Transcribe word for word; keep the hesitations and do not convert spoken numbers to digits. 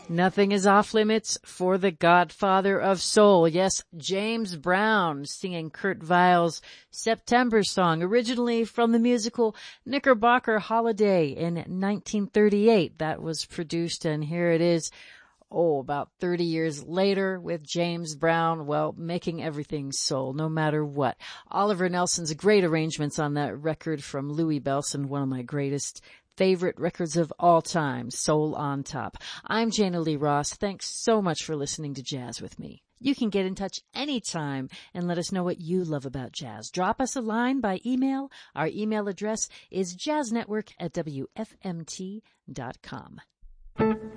Nothing is off limits for the godfather of soul. Yes, James Brown singing Kurt Weill's September song, originally from the musical Knickerbocker Holiday in nineteen thirty-eight. That was produced, and here it is, oh, about thirty years later with James Brown, well, making everything soul, no matter what. Oliver Nelson's great arrangements on that record from Louis Bellson, one of my greatest favorite records of all time, Soul on Top. I'm Jana Lee Ross. Thanks so much for listening to Jazz with me. You can get in touch anytime and let us know what you love about jazz. Drop us a line by email. Our email address is jazznetwork at w f m t dot com.